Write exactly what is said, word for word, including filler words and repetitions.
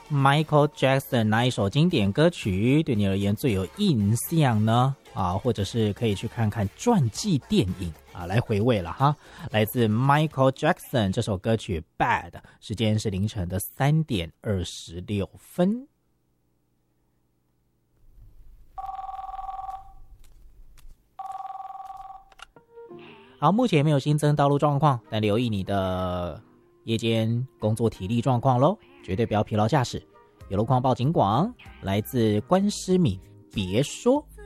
Michael Jackson 哪一首经典歌曲对你而言最有印象呢？啊，或者是可以去看看传记电影啊，来回味了哈。来自 Michael Jackson 这首歌曲 Bad， 时间是凌晨的三点二十六分。好，目前没有新增道路状况，但留意你的夜间工作体力状况咯，绝对不要疲劳驾驶。有路况报警广，来自关诗敏，别说。